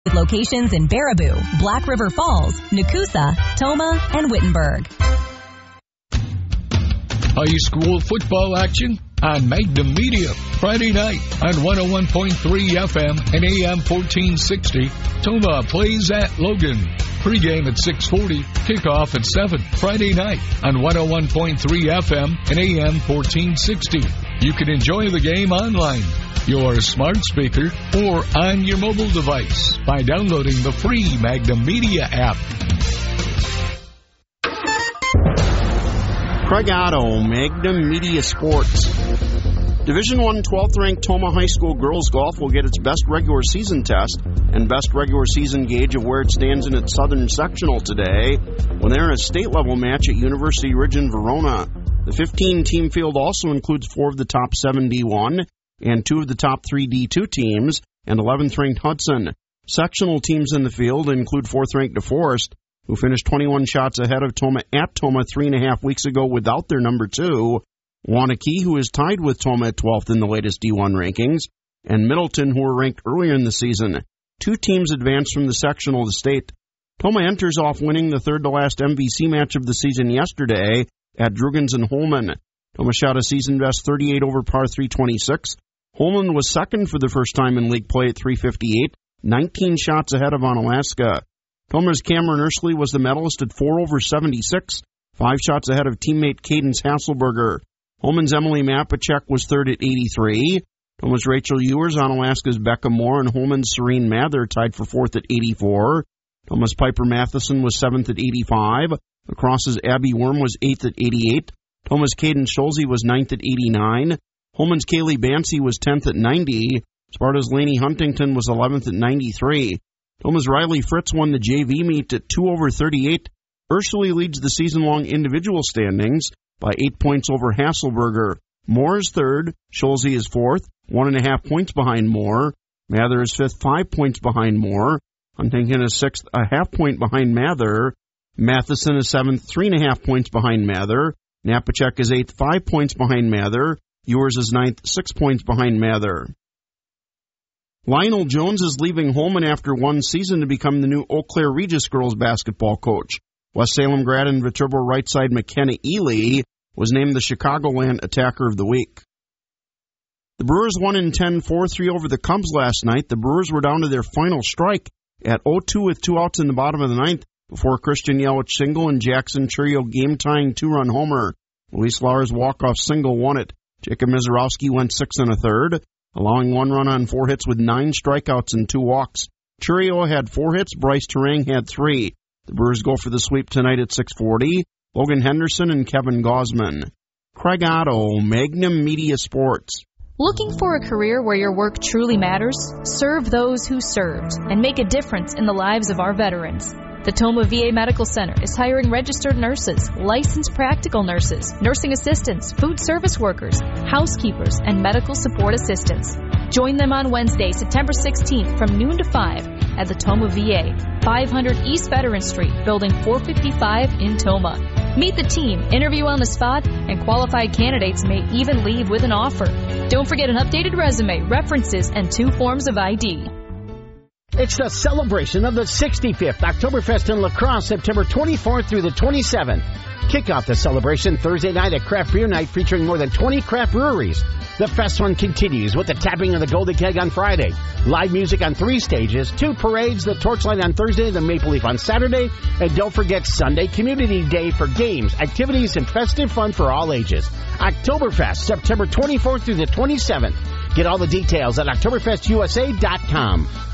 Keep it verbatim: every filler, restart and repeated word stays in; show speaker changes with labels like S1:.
S1: With locations in Baraboo, Black River Falls, Nakusa, Toma, and Wittenberg.
S2: High school football action on Magnum Media. Friday night on one oh one point three F M and A M fourteen sixty. Toma plays at Logan. Pre-game at six forty, kickoff at seven. Friday night on one oh one point three F M and A M fourteen sixty. You can enjoy the game online, your smart speaker, or on your mobile device by downloading the free Magnum Media app.
S3: Craig Otto, Magnum Media Sports. Division one twelfth-ranked Toma High School girls golf will get its best regular season test and best regular season gauge of where it stands in its southern sectional today when they're in a state-level match at University Ridge in Verona. The fifteen-team field also includes four of the top seven D one and two of the top three D two teams and eleventh-ranked Hudson. Sectional teams in the field include fourth-ranked DeForest, who finished twenty-one shots ahead of Toma at Toma three and a half weeks ago without their number two, Wanakee, who is tied with Toma at twelfth in the latest D one rankings, and Middleton, who were ranked earlier in the season. Two teams advanced from the sectional of the state. Toma enters off winning the third-to-last M V C match of the season yesterday at Drugans and Holman. Toma shot a season-best thirty-eight over par three twenty-six. Holman was second for the first time in league play at three fifty-eight, nineteen shots ahead of Onalaska. Toma's Cameron Ursley was the medalist at four over seventy-six, five shots ahead of teammate Cadence Hasselberger. Holman's Emily Mapachek was third at eighty-three. Toma's Rachel Ewers, Onalaska's Becca Moore, and Holman's Serene Mather tied for fourth at eighty-four. Toma's Piper Matheson was seventh at eighty-five. Lacrosse's Abby Worm was eighth at eighty-eight. Toma's Caden Schulze was ninth at eighty-nine. Holman's Kaylee Bancy was tenth at ninety. Sparta's Lainey Huntington was eleventh at ninety-three. Toma's Riley Fritz won the J V meet at two over thirty-eight. Ursuley leads the season-long individual standings by eight points over Hasselberger. Moore is third. Schulze is fourth, one and a half points behind Moore. Mather is fifth, five points behind Moore. Huntington is sixth, a half point behind Mather. Matheson is seventh, three and a half points behind Mather. Napachek is eighth, five points behind Mather. Ewers is ninth, six points behind Mather. Lionel Jones is leaving Holman after one season to become the new Eau Claire Regis girls basketball coach. West Salem grad and Viterbo right side McKenna Ely was named the Chicagoland Attacker of the Week. The Brewers won in ten four three over the Cubs last night. The Brewers were down to their final strike at oh two with two outs in the bottom of the ninth before Christian Yelich single and Jackson Churio game-tying two-run homer. Luis Lara's walk-off single won it. Jacob Mizorowski went six and a third, allowing one run on four hits with nine strikeouts and two walks. Churio had four hits. Bryce Terang had three. The Brewers go for the sweep tonight at six forty. Logan Henderson and Kevin Gosman. Craig Otto, Magnum Media Sports.
S4: Looking for a career where your work truly matters? Serve those who served and make a difference in the lives of our veterans. The Toma V A Medical Center is hiring registered nurses, licensed practical nurses, nursing assistants, food service workers, housekeepers, and medical support assistants. Join them on Wednesday, September sixteenth from noon to five at the Toma V A, five hundred East Veteran Street, Building four fifty-five in Toma. Meet the team, interview on the spot, and qualified candidates may even leave with an offer. Don't forget an updated resume, references, and two forms of I D.
S5: It's the celebration of the sixty-fifth Oktoberfest in La Crosse, September twenty-fourth through the twenty-seventh. Kick off the celebration Thursday night at Craft Beer Night featuring more than twenty craft breweries. The fest one continues with the tapping of the Golden Keg on Friday, live music on three stages, two parades, the Torchlight on Thursday, the Maple Leaf on Saturday, and don't forget Sunday Community Day for games, activities, and festive fun for all ages. Oktoberfest, September twenty-fourth through the twenty-seventh. Get all the details at Oktoberfest U S A dot com.